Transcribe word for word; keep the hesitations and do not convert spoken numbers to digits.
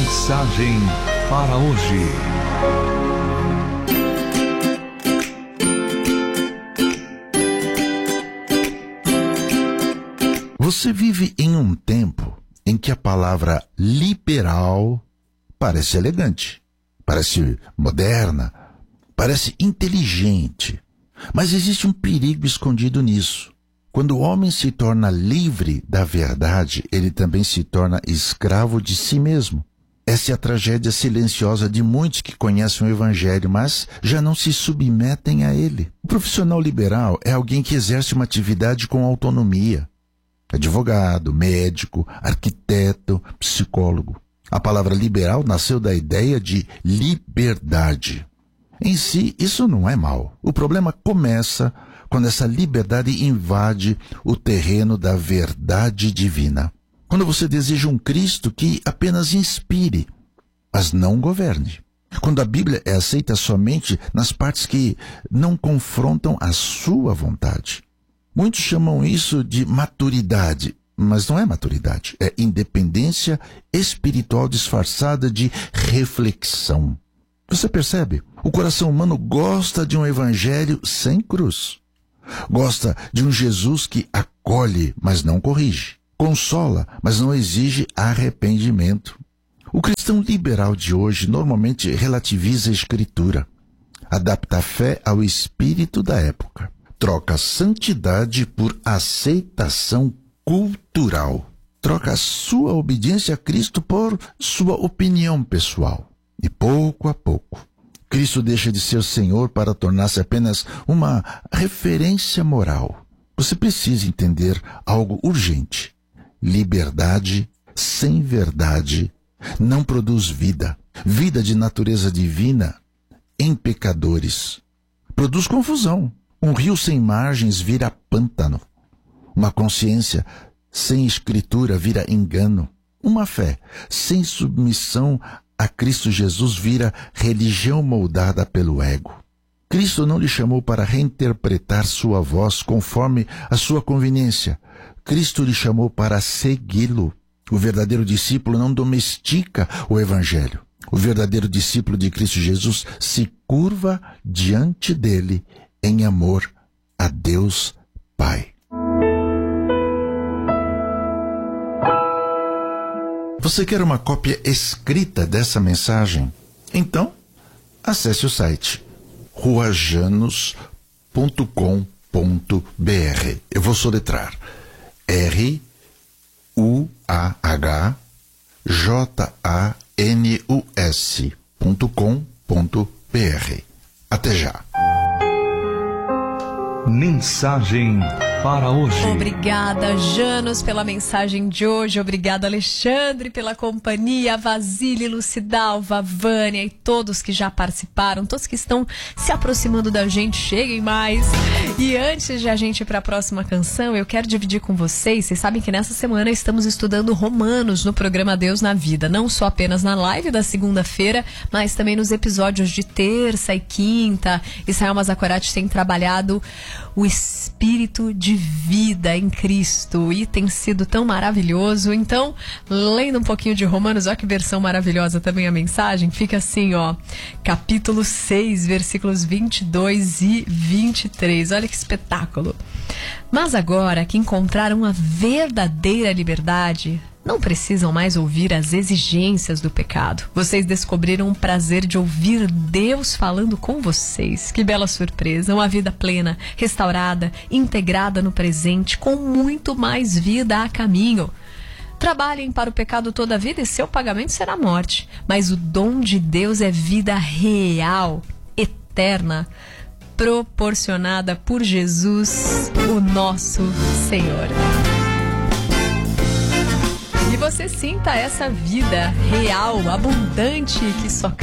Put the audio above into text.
Mensagem para hoje. Você vive em um tempo em que a palavra liberal parece elegante, parece moderna, parece inteligente. Mas existe um perigo escondido nisso. Quando o homem se torna livre da verdade, ele também se torna escravo de si mesmo. Essa é a tragédia silenciosa de muitos que conhecem o Evangelho, mas já não se submetem a ele. O profissional liberal é alguém que exerce uma atividade com autonomia. Advogado, médico, arquiteto, psicólogo. A palavra liberal nasceu da ideia de liberdade. Em si, isso não é mal. O problema começa quando essa liberdade invade o terreno da verdade divina. Quando você deseja um Cristo que apenas inspire, mas não governe. Quando a Bíblia é aceita somente nas partes que não confrontam a sua vontade. Muitos chamam isso de maturidade, mas não é maturidade. É independência espiritual disfarçada de reflexão. Você percebe? O coração humano gosta de um evangelho sem cruz. Gosta de um Jesus que acolhe, mas não corrige. Consola, mas não exige arrependimento. O cristão liberal de hoje normalmente relativiza a Escritura. Adapta a fé ao espírito da época. Troca santidade por aceitação cultural. Troca a sua obediência a Cristo por sua opinião pessoal. E pouco a pouco, Cristo deixa de ser o Senhor para tornar-se apenas uma referência moral. Você precisa entender algo urgente. Liberdade sem verdade não produz vida. Vida de natureza divina em pecadores. Produz confusão. Um rio sem margens vira pântano. Uma consciência sem escritura vira engano. Uma fé sem submissão a Cristo Jesus vira religião moldada pelo ego. Cristo não lhe chamou para reinterpretar sua voz conforme a sua conveniência. Cristo lhe chamou para segui-lo. O verdadeiro discípulo não domestica o Evangelho. O verdadeiro discípulo de Cristo Jesus se curva diante dele em amor a Deus Pai. Você quer uma cópia escrita dessa mensagem? Então, acesse o site ruajanos ponto com ponto b r. Eu vou soletrar R U A H J A N U S ponto com ponto b r. Até já. Mensagem para hoje. Obrigada, Janos, pela mensagem de hoje. Obrigada, Alexandre, pela companhia. Vasília, Lucidalva, Vânia e todos que já participaram, todos que estão se aproximando da gente, cheguem mais. E antes de a gente ir para a próxima canção, eu quero dividir com vocês. Vocês sabem que nessa semana estamos estudando Romanos no programa Deus na Vida. Não só apenas na live da segunda-feira, mas também nos episódios de terça e quinta. Israel Mazakorati tem trabalhado o espírito de vida em Cristo e tem sido tão maravilhoso. Então, lendo um pouquinho de Romanos, olha que versão maravilhosa também a mensagem, fica assim, ó, capítulo seis, versículos vinte e dois e vinte e três, olha que espetáculo. Mas agora que encontraram a verdadeira liberdade, não precisam mais ouvir as exigências do pecado. Vocês descobriram o prazer de ouvir Deus falando com vocês. Que bela surpresa! Uma vida plena, restaurada, integrada no presente, com muito mais vida a caminho. Trabalhem para o pecado toda a vida e seu pagamento será a morte. Mas o dom de Deus é vida real, eterna, proporcionada por Jesus, o nosso Senhor. E você sinta essa vida real, abundante, que só